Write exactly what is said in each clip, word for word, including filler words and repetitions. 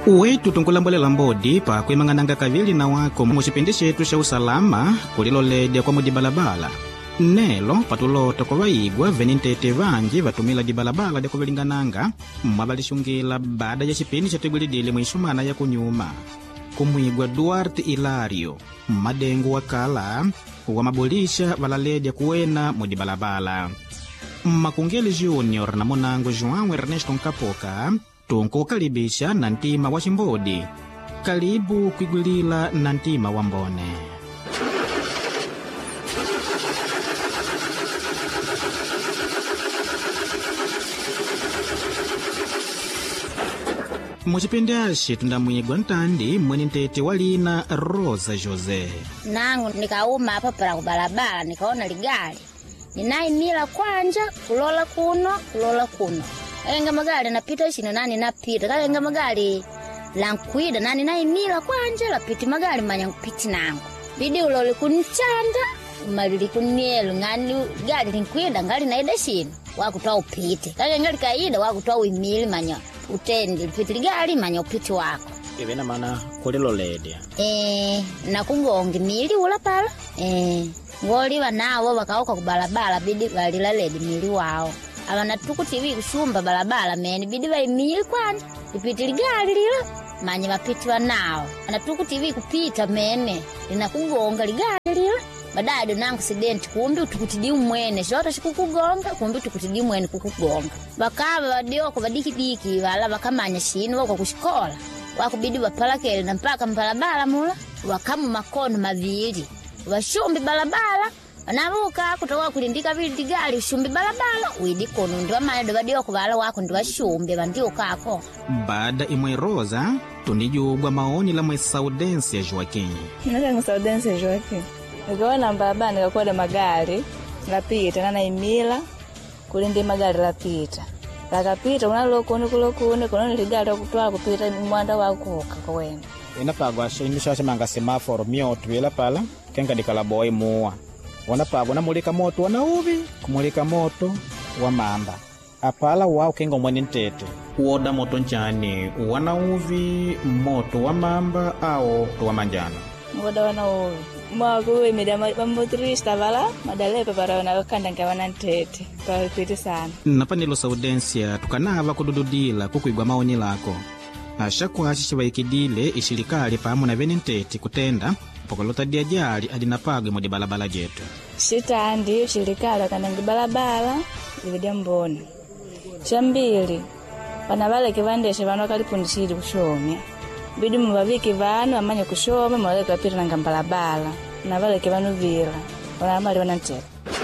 Wetu tunkulambolela mbodi pa kuimangananga kavili na wako muchipindi chetu cha usalama kuliloledya kwa mudibalabala. Nelo patulota kwa vaigwa venintete vanji vatumila dibalabala dya kuvilingananga mwavalishungila baada ya chipindi chatigwilidile mwisumana ya kunyuma. Kumwigwa Duarte Hilario, madengu wakala wa mabolisha valaledya kuwena mudibalabala. Makungeli Junior na monango João Ernesto Nkapoka tunkukalibisha na ntima wa chimbodi. Kalibu kuigwilila na ntima wa mbone. Muchipindi ashi tundamwigwa ntandi mweni ntete walina Rosa Jose. Nangu nikauma hapa para kubalabala nikaona ligali. Ninaimila kwanja kulola kuno kulola kuno. Kalenga magali napita ishino nani napita. Kalenga magali lankwida nani naimila kwanja lapiti magali manyangupiti nangu. Bidi uloli kunichanda malili kunielu ngani gali linkwida ngali naida shino wakutoa upite. Kalenga likaida wakutoa uimili manya utendi lipiti ligali manya upiti wako. Iwena mana kulilo ledya. Eh, nakungongi mili ula pala. Eh, ngoli wanawo wakaoka kubalabala bidi walilaledi mili wao. Abana tukutiwi kushumba balabala meni bidi waimili kwanja lipiti ligali lila manya mapiti wanao. Ana tukutiwi kupita mene linakungonga ligali lila. Badade nangu sidenti kumbi utukutidi umwene shota shikukugonga kumbi utukutidi umwene kukugonga. Bakaba wadio kubadiki diki wala bakamanya shinu wako kushikola. Wakubidi wapalakele na mpaka mpalabala mula wakamu makono mavili washumbi balabala wanaruka kutoka kulindika vili digali ushumbi balabala uidikono ndiwa manedo wadiwa kubala wako ndiwa shumbi wandiwa kako. Baada imwe Rosa tunijugwa maoni la mwe Saudensi ya Joaquim. Naka mwe Saudensi ya Joaquim nikaona mbaba nikakwada magari lapita nana imila kulindi magari lapita lakapita unalokone kulokone kono ligali okutwala kupita mwanda wakuka kwene. Inapagwa shindisha shimanga semaforo mioto ila pala kenga dikala boy muwa. Wanapagwa na mulika moto wana uvi kumulika moto wa mamba. Apala wao kenga mwani ntete. Uoda moto nchani wana uvi moto wa mamba au wa manjano. Uoda wana uvi. Mwakuwe mida mamotrista vala madalepe para wanakanda nga wana ntete. Palipiti sana. Napanilo Saudensia tukanava kudududila kukuigwa maoni lako. Ashakwa ashishiwa ikidile ishilikali pamu na veni ntete kutenda pokolota diajali adinapagwe modi balabala jetu. Shita andi ishilikali wakanangi balabala lividia mboni. Shambili wanavale kivandeshe vano wakalipundishiri kushomya. Bidi mwaviki vanu amanya kushome mwale kwa pita nanga balabala na vale kivanu vila wanamali wanantete.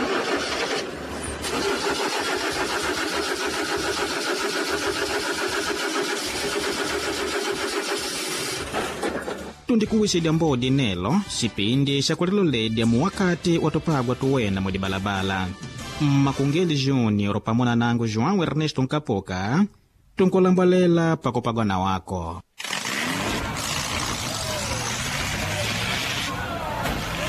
Tundikuwishe diambodi nelo shipindi shakulilo ledya muwakati watopagwa tuwena modi balabala. Makungeli Junior pamona nangu João Ernesto Nkapoka tunkulambalela pakopagwa na wako.